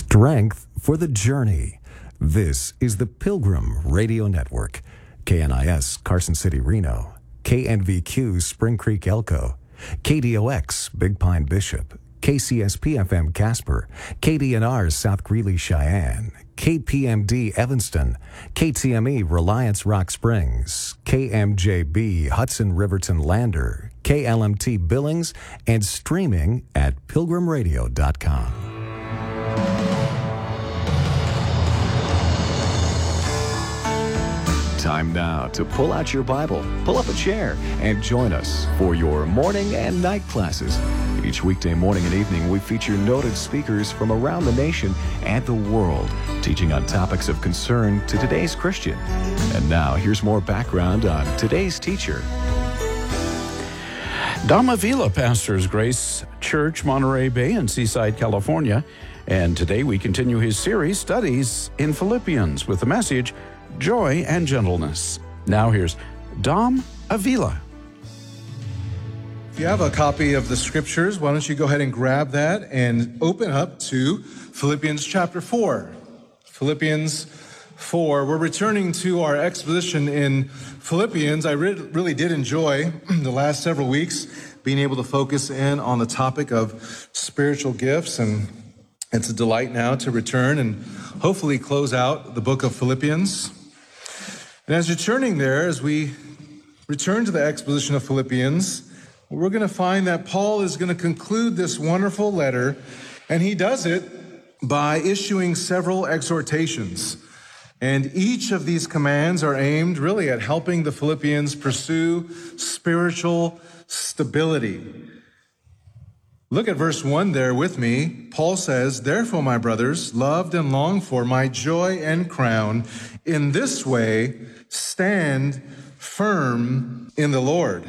Strength for the journey. This is the Pilgrim Radio Network. KNIS Carson City, Reno. KNVQ Spring Creek, Elko. KDOX Big Pine, Bishop. KCSP FM Casper. KDNR South Greeley, Cheyenne. KPMD Evanston, KTME Reliance Rock Springs, KMJB Hudson Riverton Lander, KLMT Billings, and streaming at pilgrimradio.com. Time now to pull out your Bible, pull up a chair, and join us for your morning and night classes. Each weekday morning and evening, we feature noted speakers from around the nation and the world, teaching on topics of concern to today's Christian. And now, here's more background on today's teacher. Dom Avila pastors Grace Church, Monterey Bay in Seaside, California. And today we continue his series, Studies in Philippians, with the message, Joy and Gentleness. Now here's Dom Avila. If you have a copy of the scriptures, why don't you go ahead and grab that and open up to Philippians chapter 4. Philippians 4. We're returning to our exposition in Philippians. I really did enjoy the last several weeks being able to focus in on the topic of spiritual gifts, and it's a delight now to return and hopefully close out the book of Philippians. And as you're turning there, as we return to the exposition of Philippians, we're going to find that Paul is going to conclude this wonderful letter, and he does it by issuing several exhortations. And each of these commands are aimed really at helping the Philippians pursue spiritual stability. Look at verse 1 there with me. Paul says, "Therefore, my brothers, loved and longed for, my joy and crown, in this way stand firm in the Lord."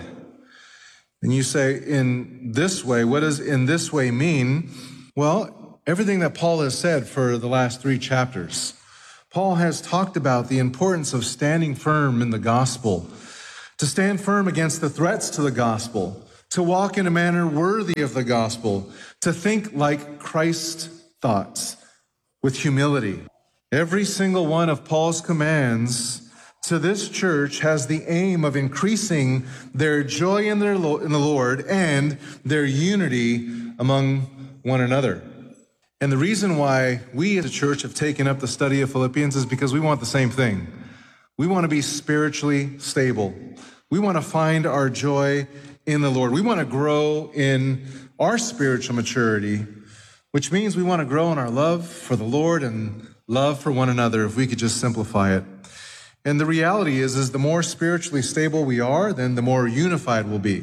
And you say, in this way, what does in this way mean? Well, everything that Paul has said for the last 3 chapters. Paul has talked about the importance of standing firm in the gospel, to stand firm against the threats to the gospel, to walk in a manner worthy of the gospel, to think like Christ thought, with humility. Every single one of Paul's commands to this church has the aim of increasing their joy in the Lord and their unity among one another. And the reason why we as a church have taken up the study of Philippians is because we want the same thing. We want to be spiritually stable. We want to find our joy in the Lord. We want to grow in our spiritual maturity, which means we want to grow in our love for the Lord and love for one another, if we could just simplify it. And the reality is the more spiritually stable we are, then the more unified we'll be.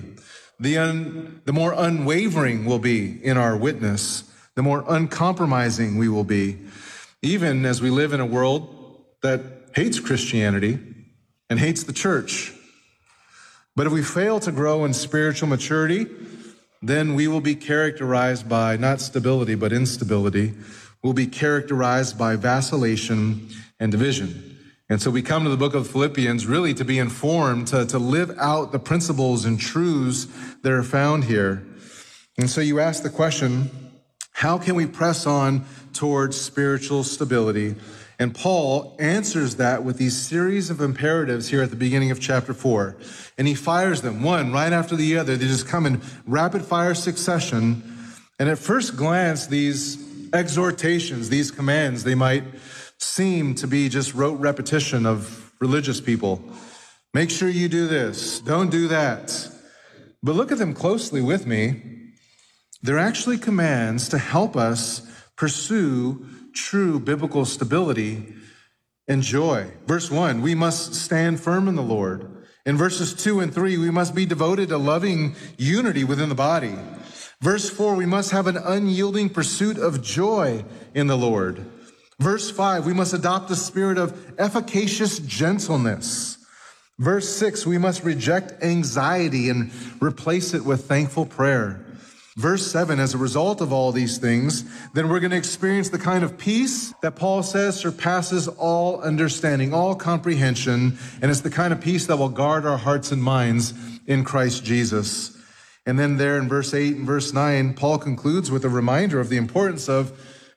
The more unwavering we'll be in our witness, the more uncompromising we will be, even as we live in a world that hates Christianity and hates the church. But if we fail to grow in spiritual maturity, then we will be characterized by not stability, but instability. We'll be characterized by vacillation and division. And so we come to the book of Philippians really to be informed, to live out the principles and truths that are found here. And so you ask the question, how can we press on towards spiritual stability? And Paul answers that with these series of imperatives here at the beginning of chapter 4. And he fires them one right after the other. They just come in rapid fire succession. And at first glance, these exhortations, these commands, they might seem to be just rote repetition of religious people. Make sure you do this. Don't do that. But look at them closely with me. They're actually commands to help us pursue true biblical stability and joy. Verse 1, we must stand firm in the Lord. In verses 2 and 3, we must be devoted to loving unity within the body. Verse 4, we must have an unyielding pursuit of joy in the Lord. Verse 5, we must adopt the spirit of efficacious gentleness. Verse 6, we must reject anxiety and replace it with thankful prayer. Verse 7, as a result of all these things, then we're going to experience the kind of peace that Paul says surpasses all understanding, all comprehension, and it's the kind of peace that will guard our hearts and minds in Christ Jesus. And then there in verse 8 and verse 9, Paul concludes with a reminder of the importance of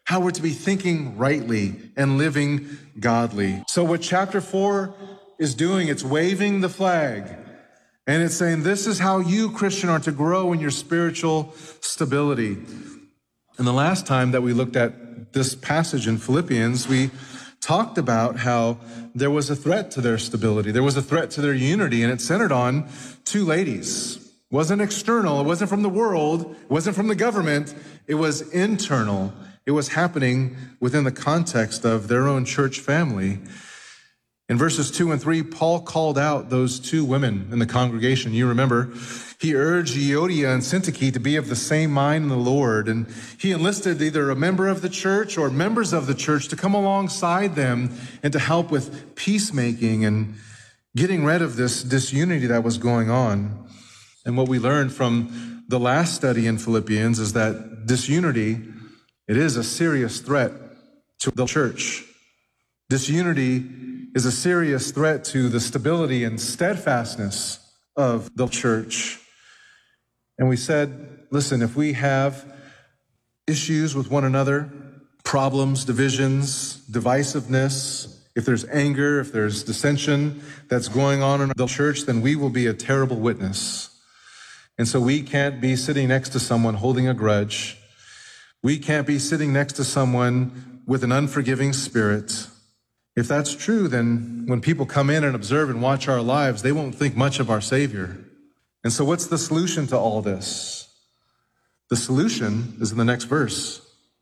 how we're to be thinking rightly and living godly. So what chapter 4 is doing, it's waving the flag. And it's saying, this is how you, Christian, are to grow in your spiritual stability. And the last time that we looked at this passage in Philippians, we talked about how there was a threat to their stability. There was a threat to their unity, and it centered on two ladies. It wasn't external. It wasn't from the world. It wasn't from the government. It was internal. It was happening within the context of their own church family. In verses 2 and 3, Paul called out those two women in the congregation. You remember, he urged Euodia and Syntyche to be of the same mind in the Lord. And he enlisted either a member of the church or members of the church to come alongside them and to help with peacemaking and getting rid of this disunity that was going on. And what we learned from the last study in Philippians is that disunity, it is a serious threat to the church. Disunity is a serious threat to the stability and steadfastness of the church. And we said, listen, if we have issues with one another, problems, divisions, divisiveness, if there's anger, if there's dissension that's going on in the church, then we will be a terrible witness. And so we can't be sitting next to someone holding a grudge. We can't be sitting next to someone with an unforgiving spirit. If that's true, then when people come in and observe and watch our lives, they won't think much of our Savior. And so what's the solution to all this? The solution is in the next verse.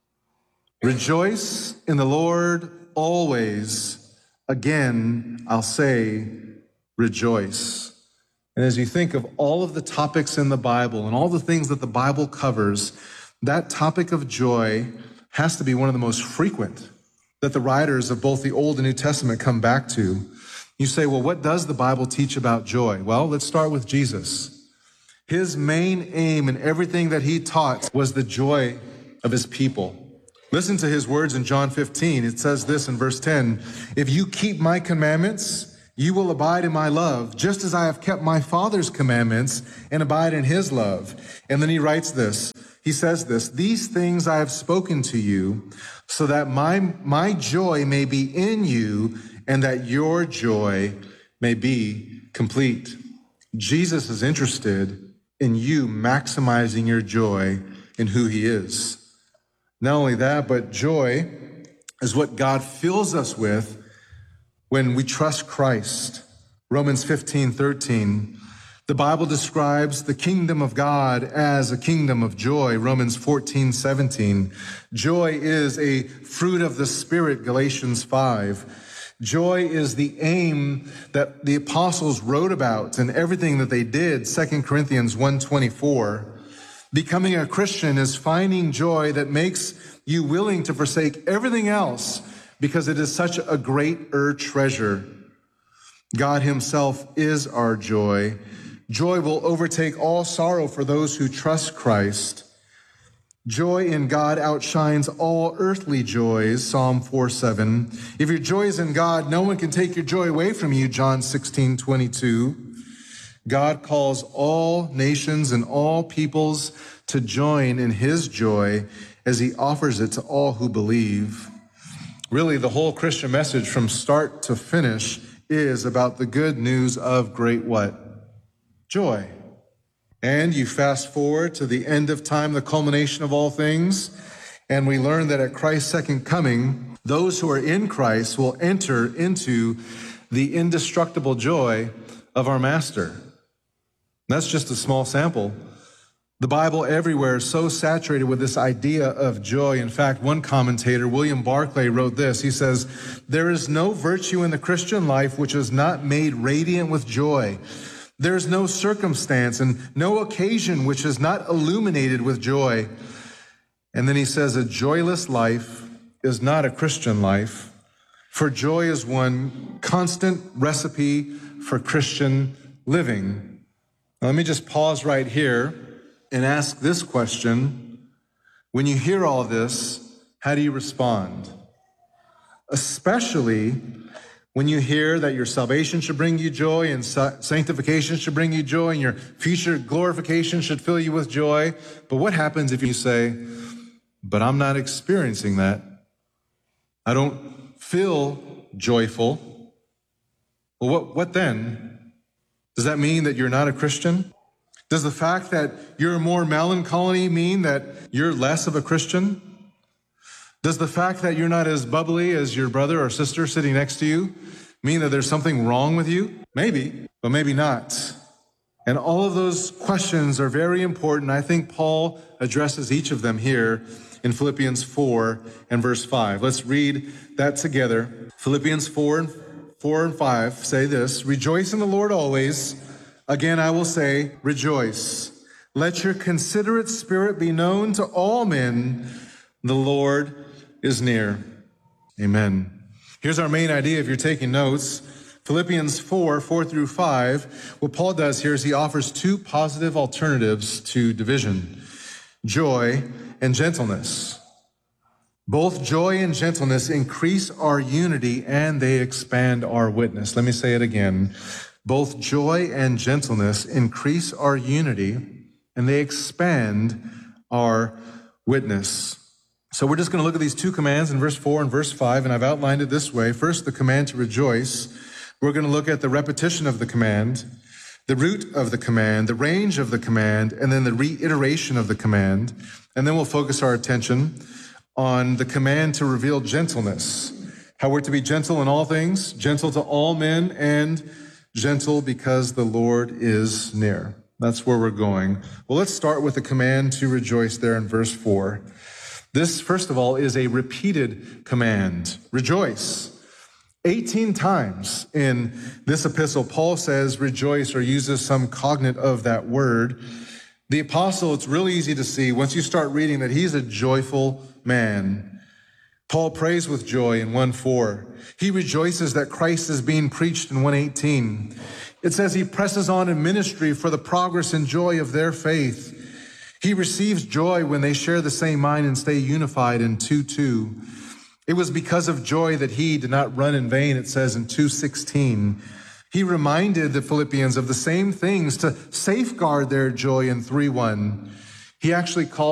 Rejoice in the Lord always. Again, I'll say, rejoice. And as you think of all of the topics in the Bible and all the things that the Bible covers, that topic of joy has to be one of the most frequent that the writers of both the Old and New Testament come back to. You say, well, what does the Bible teach about joy? Well, let's start with Jesus. His main aim in everything that he taught was the joy of his people. Listen to his words in John 15. It says this in verse 10, if you keep my commandments, you will abide in my love, just as I have kept my Father's commandments and abide in his love. And then he writes this. He says this, these things I have spoken to you so that my joy may be in you and that your joy may be complete. Jesus is interested in you maximizing your joy in who he is. Not only that, but joy is what God fills us with when we trust Christ. Romans 15:13. The Bible describes the kingdom of God as a kingdom of joy. Romans 14:17. Joy is a fruit of the Spirit. Galatians 5. Joy is the aim that the apostles wrote about and everything that they did. 2 Corinthians 1:24. Becoming a Christian is finding joy that makes you willing to forsake everything else because it is such a greater treasure. God himself is our joy. Joy will overtake all sorrow for those who trust Christ. Joy in God outshines all earthly joys, Psalm 4:7. If your joy is in God, no one can take your joy away from you, John 16:22. God calls all nations and all peoples to join in his joy as he offers it to all who believe. Really, the whole Christian message from start to finish is about the good news of great what? Joy. And you fast forward to the end of time, the culmination of all things, and we learn that at Christ's second coming, those who are in Christ will enter into the indestructible joy of our Master. That's just a small sample. The Bible everywhere is so saturated with this idea of joy. In fact, one commentator, William Barclay, wrote this. He says, there is no virtue in the Christian life which is not made radiant with joy. There's no circumstance and no occasion which is not illuminated with joy. And then he says, a joyless life is not a Christian life, for joy is one constant recipe for Christian living. Now, let me just pause right here and ask this question. When you hear all this, how do you respond? Especially when you hear that your salvation should bring you joy and sanctification should bring you joy and your future glorification should fill you with joy. But what happens if you say, but I'm not experiencing that. I don't feel joyful. Well, what then? Does that mean that you're not a Christian? Does the fact that you're more melancholy mean that you're less of a Christian? Does the fact that you're not as bubbly as your brother or sister sitting next to you mean that there's something wrong with you? Maybe, but maybe not. And all of those questions are very important. I think Paul addresses each of them here in Philippians 4 and verse 5. Let's read that together. Philippians 4 and 5 say this: "Rejoice in the Lord always. Again, I will say, rejoice. Let your considerate spirit be known to all men. The Lord is near." Amen. Here's our main idea if you're taking notes. Philippians 4 through 5, what Paul does here is he offers two positive alternatives to division: joy and gentleness. Both joy and gentleness increase our unity and they expand our witness. Let me say it again. Both joy and gentleness increase our unity and they expand our witness. So we're just going to look at these two commands in verse 4 and verse 5, and I've outlined it this way. First, the command to rejoice. We're going to look at the repetition of the command, the root of the command, the range of the command, and then the reiteration of the command. And then we'll focus our attention on the command to reveal gentleness, how we're to be gentle in all things, gentle to all men, and gentle because the Lord is near. That's where we're going. Well, let's start with the command to rejoice there in verse 4. This, first of all, is a repeated command. Rejoice. 18 times in this epistle, Paul says rejoice or uses some cognate of that word. The apostle, it's really easy to see once you start reading that he's a joyful man. Paul prays with joy in 1:4. He rejoices that Christ is being preached in 1:18. It says he presses on in ministry for the progress and joy of their faith. He receives joy when they share the same mind and stay unified in 2:2. It was because of joy that he did not run in vain, it says in 2:16. He reminded the Philippians of the same things to safeguard their joy in 3:1. He actually called